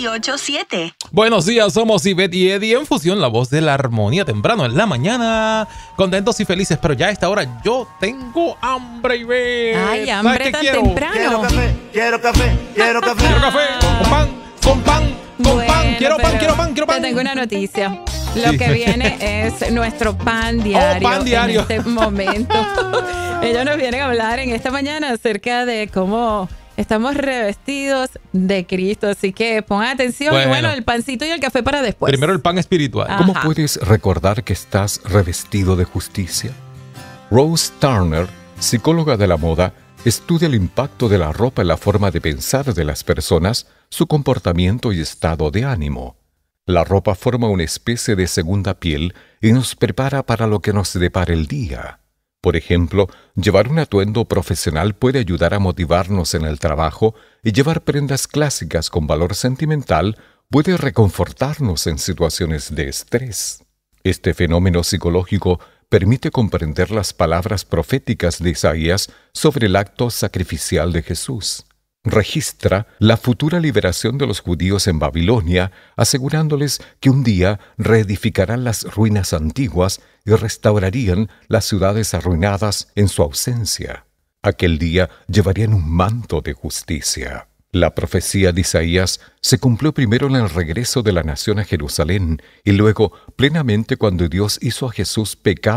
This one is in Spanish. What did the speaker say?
98.7. Buenos días, somos Ivette y Eddie en Fusión, la voz de la armonía temprano en la mañana. Contentos y felices, pero ya a esta hora yo tengo hambre, Ivette. Ay, hambre tan quiero? temprano. Quiero café, quiero café, quiero café. Quiero café, con pan, con pan, con Bueno, pan. Quiero pan, pero quiero pan, quiero pan. Te tengo una noticia. Lo Sí. que viene es nuestro pan diario, pan diario. en este momento. Ellos nos vienen a hablar en esta mañana acerca de cómo estamos revestidos de Cristo. Así que pongan atención. Y bueno, el pancito y el café para después. Primero el pan espiritual. Ah. ¿Cómo Ajá. puedes recordar que estás revestido de justicia? Rose Turner, psicóloga de la moda, estudia el impacto de la ropa en la forma de pensar de las personas, su comportamiento y estado de ánimo. La ropa forma una especie de segunda piel y nos prepara para lo que nos depara el día. Por ejemplo, llevar un atuendo profesional puede ayudar a motivarnos en el trabajo y llevar prendas clásicas con valor sentimental puede reconfortarnos en situaciones de estrés. Este fenómeno psicológico permite comprender las palabras proféticas de Isaías sobre el acto sacrificial de Jesús. Registra la futura liberación de los judíos en Babilonia, asegurándoles que un día reedificarán las ruinas antiguas y restaurarían las ciudades arruinadas en su ausencia. Aquel día llevarían un manto de justicia. La profecía de Isaías se cumplió primero en el regreso de la nación a Jerusalén y luego plenamente cuando Dios hizo a Jesús pecado